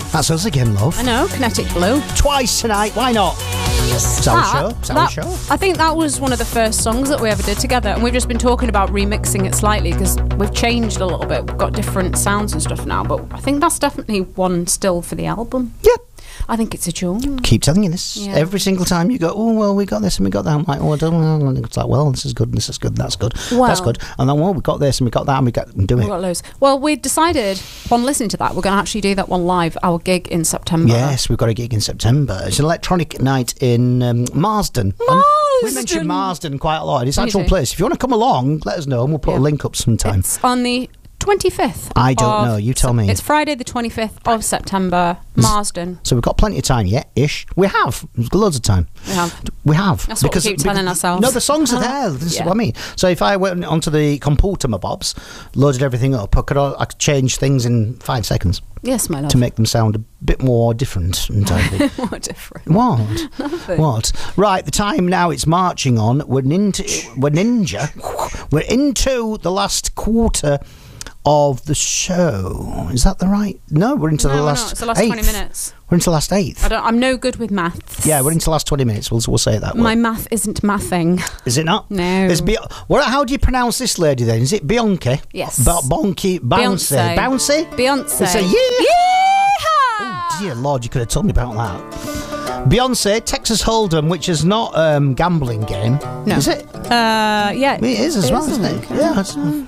That's us again, love. I know, Kinetic Blue. Twice tonight, why not? It's our show. I think that was one of the first songs that we ever did together, and we've just been talking about remixing it slightly because we've changed a little bit. We've got different sounds and stuff now, but I think that's definitely one still for the album. Yeah. I think it's a tune. Keep telling you this. Yeah. Every single time you go, oh, well, we got this and we got that. I'm like, oh, I don't know. It's like, well, this is good, this is good, that's good, that's good. And then, well, we got this and we got that and we do it. We've got loads. Well, we decided, upon listening to that, we're going to actually do that one live, our gig in September. Yes, we've got a gig in September. It's an electronic night in Marsden. We mentioned Marsden quite a lot. It's an actual place. If you want to come along, let us know and we'll put a link up sometime. It's on the 25th. I don't know. You tell me. It's Friday the 25th of September, Marsden. So we've got plenty of time yet, ish. We have. We've got loads of time. We have. That's what we keep telling ourselves. No, the songs are there. This is what I mean. So if I went onto the computer, my bobs, loaded everything up, I could change things in 5 seconds. Yes, my love. To make them sound a bit more different. Entirely. More different. What? Nothing. What? Right, the time now it's marching on. We're ninja. We're into the last quarter of the show. Is that the right? No, we're into the last. It's the last 20 minutes. We're into the last eighth. I'm no good with maths. Yeah, we're into the last 20 minutes. We'll say it that way. My math isn't mathing. Is it not? No. How do you pronounce this lady then? Is it Bianca? Yes. Bonky, bouncy. Bouncy? Beyonce. It's a Yeehaw! Oh dear Lord, you could have told me about that. Beyonce, Texas Hold'em, which is not gambling game. No. Is it? Yeah. It is as well, isn't it? Yeah.